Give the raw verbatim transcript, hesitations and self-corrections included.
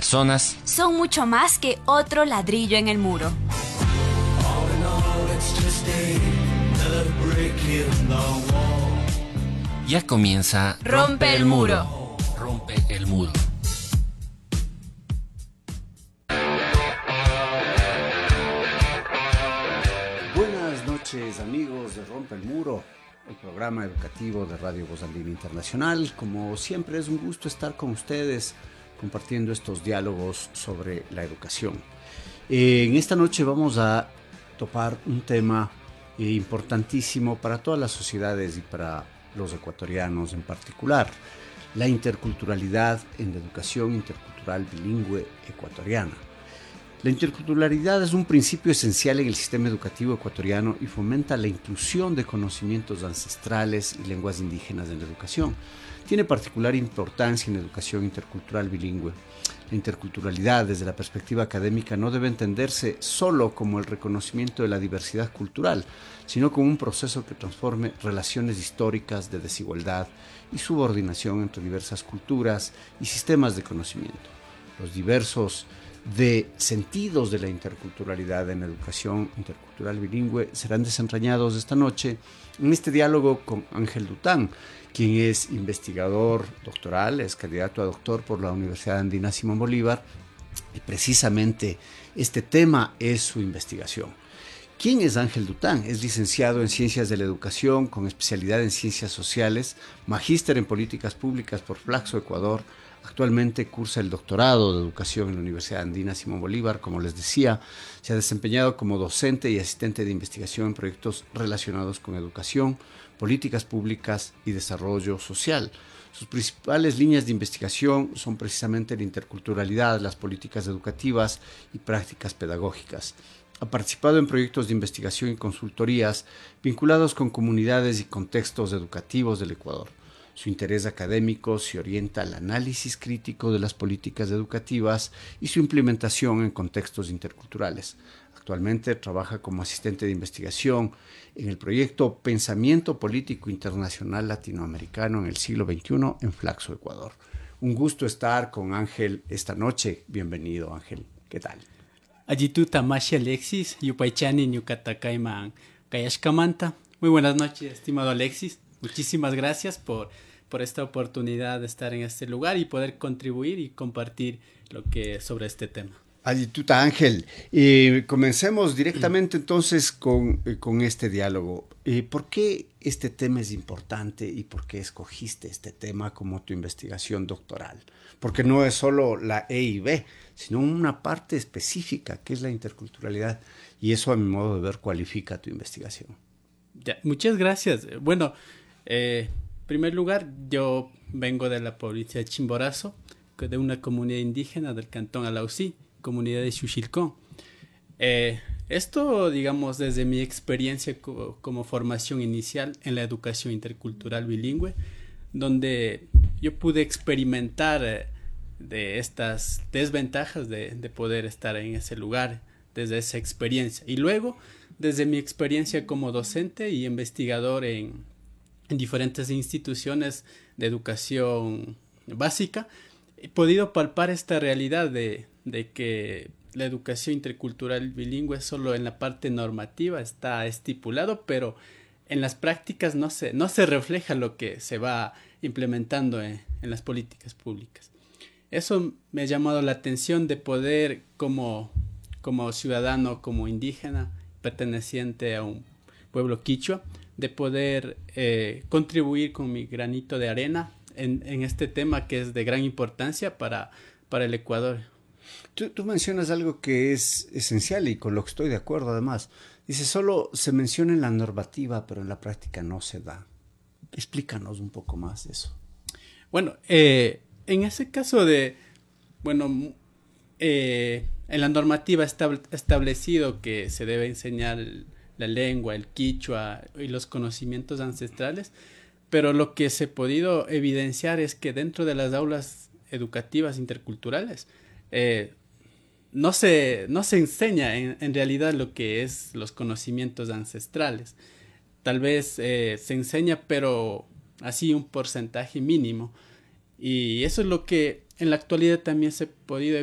personas son mucho más que otro ladrillo en el muro. Ya comienza Rompe el muro. Rompe el muro. Buenas noches, amigos de Rompe el Muro, el programa educativo de Radio Voz Andina Internacional. Como siempre, es un gusto estar con ustedes compartiendo estos diálogos sobre la educación. Eh, en esta noche vamos a topar un tema eh, importantísimo para todas las sociedades y para los ecuatorianos en particular: la interculturalidad en la educación intercultural bilingüe ecuatoriana. La interculturalidad es un principio esencial en el sistema educativo ecuatoriano y fomenta la inclusión de conocimientos ancestrales y lenguas indígenas en la educación. Tiene particular importancia en la educación intercultural bilingüe. La interculturalidad, desde la perspectiva académica, no debe entenderse solo como el reconocimiento de la diversidad cultural, sino como un proceso que transforme relaciones históricas de desigualdad y subordinación entre diversas culturas y sistemas de conocimiento. Los diversos de sentidos de la interculturalidad en la educación intercultural bilingüe serán desentrañados esta noche en este diálogo con Ángel Dután, quien es investigador doctoral, es candidato a doctor por la Universidad Andina Simón Bolívar, y precisamente este tema es su investigación. ¿Quién es Ángel Dután? Es licenciado en Ciencias de la Educación con especialidad en Ciencias Sociales, magíster en Políticas Públicas por Flaxo, Ecuador. Actualmente cursa el doctorado de Educación en la Universidad Andina Simón Bolívar. Como les decía, se ha desempeñado como docente y asistente de investigación en proyectos relacionados con educación, políticas públicas y desarrollo social. Sus principales líneas de investigación son precisamente la interculturalidad, las políticas educativas y prácticas pedagógicas. Ha participado en proyectos de investigación y consultorías vinculados con comunidades y contextos educativos del Ecuador. Su interés académico se orienta al análisis crítico de las políticas educativas y su implementación en contextos interculturales. Actualmente trabaja como asistente de investigación en el proyecto Pensamiento Político Internacional Latinoamericano en el siglo veintiuno en Flaxo, Ecuador. Un gusto estar con Ángel esta noche. Bienvenido, Ángel. ¿Qué tal? Ayitu Tamashi Alexis, Yupaychani Ñukatakaiman Kayashkamanta. Muy buenas noches, estimado Alexis. Muchísimas gracias por, por esta oportunidad de estar en este lugar y poder contribuir y compartir lo que sobre este tema. Ayituta Ángel, eh, comencemos directamente entonces con, eh, con este diálogo. Eh, ¿Por qué este tema es importante y por qué escogiste este tema como tu investigación doctoral? Porque no es solo la E y B, sino una parte específica que es la interculturalidad, y eso, a mi modo de ver, cualifica tu investigación. Ya, muchas gracias. Bueno, eh, en primer lugar, yo vengo de la provincia de Chimborazo, de una comunidad indígena del cantón Alausí, comunidad de Xuchilcón. Eh, esto, digamos, desde mi experiencia co como formación inicial en la educación intercultural bilingüe, donde yo pude experimentar eh, de estas desventajas de, de poder estar en ese lugar, desde esa experiencia. Y luego, desde mi experiencia como docente y investigador en, en diferentes instituciones de educación básica, he podido palpar esta realidad de, de que la educación intercultural bilingüe solo en la parte normativa está estipulado, pero en las prácticas no se, no se refleja lo que se va implementando en, en las políticas públicas. Eso me ha llamado la atención de poder, como, como ciudadano, como indígena, perteneciente a un pueblo quichua, de poder eh, contribuir con mi granito de arena en, en este tema que es de gran importancia para, para el Ecuador. Tú, tú mencionas algo que es esencial y con lo que estoy de acuerdo además. Dice, solo se menciona en la normativa, pero en la práctica no se da. Explícanos un poco más de eso. Bueno, eh, en ese caso de, bueno, eh, en la normativa está establecido que se debe enseñar la lengua, el quichua y los conocimientos ancestrales, pero lo que se ha podido evidenciar es que dentro de las aulas educativas interculturales eh, no se, no se enseña en, en realidad lo que es los conocimientos ancestrales. Tal vez eh, se enseña, pero así un porcentaje mínimo. Y eso es lo que en la actualidad también se ha podido